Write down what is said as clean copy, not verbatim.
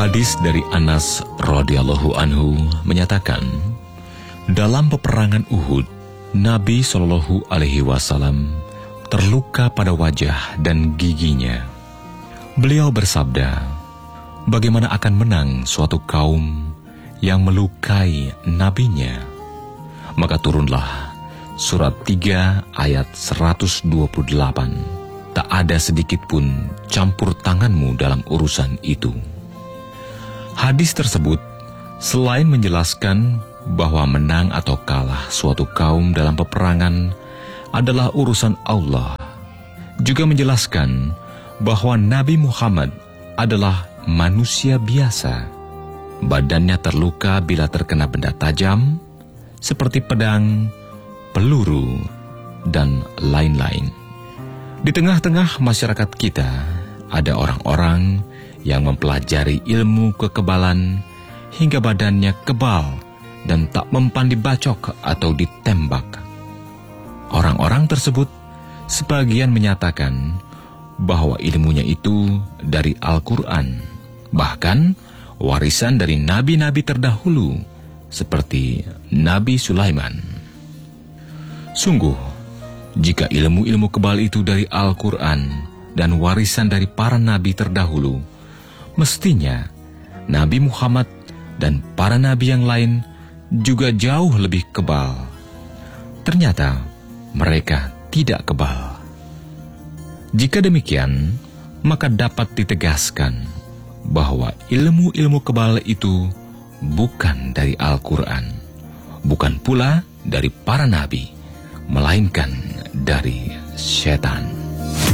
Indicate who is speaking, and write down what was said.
Speaker 1: Hadis dari Anas radhiyallahu anhu menyatakan, dalam peperangan Uhud, Nabi Shallallahu alaihi wasallam terluka pada wajah dan giginya. Beliau bersabda, bagaimana akan menang suatu kaum yang melukai nabinya? Maka turunlah surat 3 ayat 128. Tak ada sedikit pun campur tanganmu dalam urusan itu. Hadis tersebut selain menjelaskan bahwa menang atau kalah suatu kaum dalam peperangan adalah urusan Allah, juga menjelaskan bahwa Nabi Muhammad adalah manusia biasa. Badannya terluka bila terkena benda tajam, seperti pedang, peluru, dan lain-lain. Di tengah-tengah masyarakat kita, ada orang-orang yang mempelajari ilmu kekebalan hingga badannya kebal dan tak mempan dibacok atau ditembak. Orang-orang tersebut sebagian menyatakan bahwa ilmunya itu dari Al-Quran, bahkan warisan dari nabi-nabi terdahulu seperti Nabi Sulaiman. Sungguh, jika ilmu-ilmu kebal itu dari Al-Quran dan warisan dari para nabi terdahulu, mestinya Nabi Muhammad dan para nabi yang lain juga jauh lebih kebal. Ternyata mereka tidak kebal. Jika demikian, maka dapat ditegaskan bahwa ilmu-ilmu kebal itu bukan dari Al-Quran, bukan pula dari para nabi, melainkan dari setan.